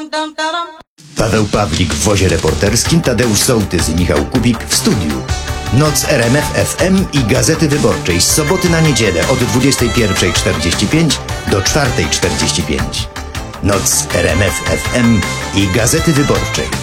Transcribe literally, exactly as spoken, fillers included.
Paweł Pawlik w wozie reporterskim, Tadeusz Sołtys i Michał Kubik w studiu. Noc R M F F M i Gazety Wyborczej z soboty na niedzielę od dwudziestej pierwszej czterdzieści pięć do czwartej czterdzieści pięć. Noc R M F F M i Gazety Wyborczej.